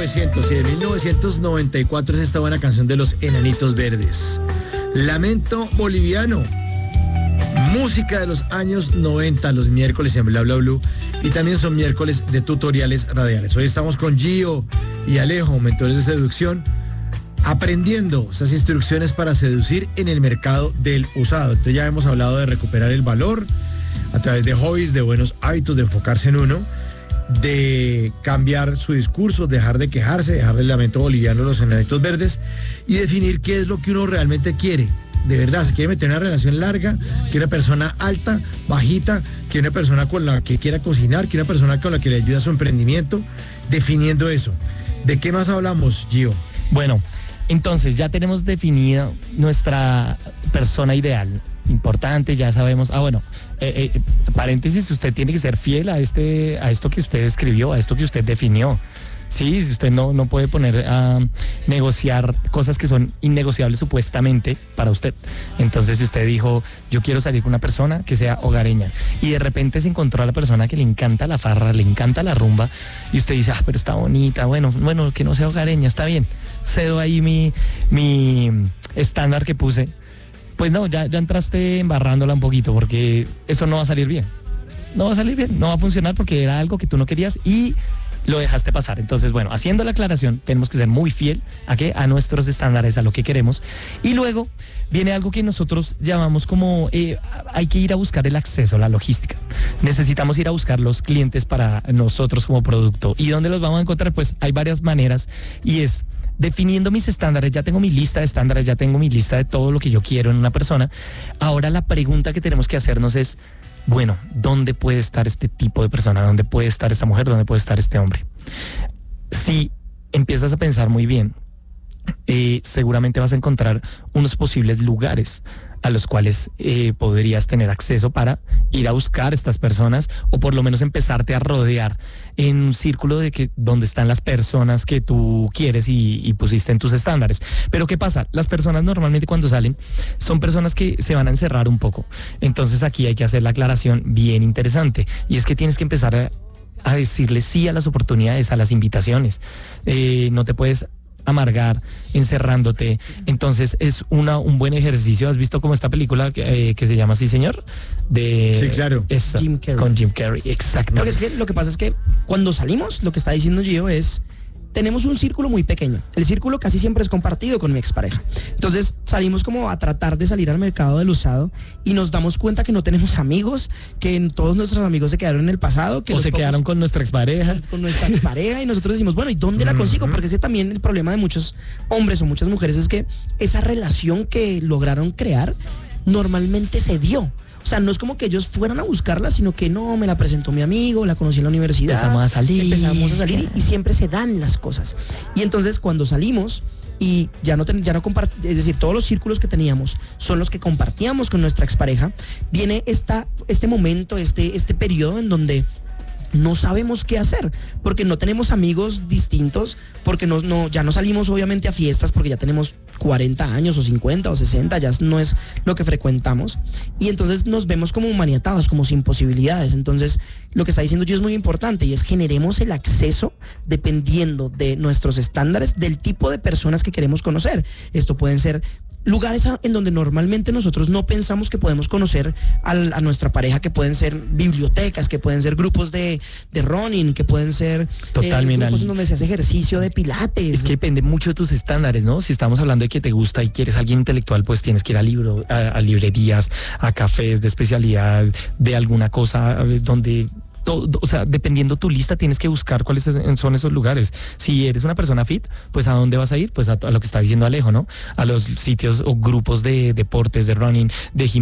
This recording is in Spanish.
1900 y de 1994 es esta buena canción de los Enanitos Verdes. Lamento Boliviano. Música de los años 90, los miércoles en Bla Bla Blue. Y también son miércoles de tutoriales radiales. Hoy estamos con Gio y Alejo, mentores de seducción, aprendiendo esas instrucciones para seducir en el mercado del usado. Entonces ya hemos hablado de recuperar el valor a través de hobbies, de buenos hábitos, de enfocarse en uno, de cambiar su discurso, dejar de quejarse, dejarle el lamento boliviano a los Enanitos Verdes y definir qué es lo que uno realmente quiere. De verdad, se quiere meter en una relación larga, quiere una persona alta, bajita, quiere una persona con la que quiera cocinar, quiere una persona con la que le ayude a su emprendimiento, definiendo eso. ¿De qué más hablamos, Gio? Bueno, entonces ya tenemos definida nuestra persona ideal. Importante, ya sabemos. Paréntesis, usted tiene que ser fiel a esto que usted escribió, a esto que usted definió. Sí, usted no puede poner a negociar cosas que son innegociables supuestamente para usted. Entonces, si usted dijo, yo quiero salir con una persona que sea hogareña, y de repente se encontró a la persona que le encanta la farra, le encanta la rumba, y usted dice, pero está bonita, bueno, que no sea hogareña, está bien. Cedo ahí mi estándar que puse. Pues no, ya entraste embarrándola un poquito, porque eso no va a salir bien. No va a salir bien, no va a funcionar porque era algo que tú no querías y lo dejaste pasar. Entonces, bueno, haciendo la aclaración, tenemos que ser muy fiel a nuestros estándares, a lo que queremos. Y luego viene algo que nosotros llamamos como hay que ir a buscar el acceso, la logística. Necesitamos ir a buscar los clientes para nosotros como producto. ¿Y dónde los vamos a encontrar? Pues hay varias maneras y es definiendo mis estándares. Ya tengo mi lista de estándares, ya tengo mi lista de todo lo que yo quiero en una persona. Ahora la pregunta que tenemos que hacernos es, bueno, ¿dónde puede estar este tipo de persona? ¿Dónde puede estar esta mujer? ¿Dónde puede estar este hombre? Si empiezas a pensar muy bien, seguramente vas a encontrar unos posibles lugares a los cuales podrías tener acceso para ir a buscar estas personas, o por lo menos empezarte a rodear en un círculo donde están las personas que tú quieres y pusiste en tus estándares. Pero ¿qué pasa? Las personas normalmente cuando salen son personas que se van a encerrar un poco. Entonces aquí hay que hacer la aclaración bien interesante, y es que tienes que empezar a decirle sí a las oportunidades, a las invitaciones. No te puedes amargar encerrándote. Entonces es un buen ejercicio. ¿Has visto como esta película que se llama Sí, señor? Sí, claro. Esa, Jim Carrey. con Jim Carrey, exacto. Porque es que lo que pasa es que cuando salimos, lo que está diciendo Gio es, tenemos un círculo muy pequeño. El círculo casi siempre es compartido con mi expareja. Entonces salimos como a tratar de salir al mercado del usado y nos damos cuenta que no tenemos amigos, que todos nuestros amigos se quedaron en el pasado, que o se quedaron con nuestra expareja. Con nuestra expareja, y nosotros decimos, bueno, ¿y dónde la consigo? Porque es que también el problema de muchos hombres o muchas mujeres es que esa relación que lograron crear normalmente se dio. O sea, no es como que ellos fueran a buscarla, sino que no, me la presentó mi amigo, la conocí en la universidad. Empezamos a salir y siempre se dan las cosas. Y entonces cuando salimos y ya no es decir, todos los círculos que teníamos son los que compartíamos con nuestra expareja, viene este momento, este periodo en donde no sabemos qué hacer, porque no tenemos amigos distintos, porque ya no salimos obviamente a fiestas, porque ya tenemos 40 años o 50 o 60, ya no es lo que frecuentamos, y entonces nos vemos como maniatados, como sin posibilidades. Entonces lo que está diciendo yo es muy importante, y es generemos el acceso dependiendo de nuestros estándares, del tipo de personas que queremos conocer. Esto pueden ser lugares en donde normalmente nosotros no pensamos que podemos conocer a nuestra pareja, que pueden ser bibliotecas, que pueden ser grupos de running, que pueden ser grupos en donde se hace ejercicio de pilates. Es que depende mucho de tus estándares, ¿no? Si estamos hablando de que te gusta y quieres alguien intelectual, pues tienes que ir a librerías, a cafés de especialidad, de alguna cosa donde... O sea, dependiendo tu lista, tienes que buscar cuáles son esos lugares. Si eres una persona fit, pues ¿a dónde vas a ir? Pues a lo que está diciendo Alejo, ¿no? A los sitios o grupos de deportes, de running, de gimnasio.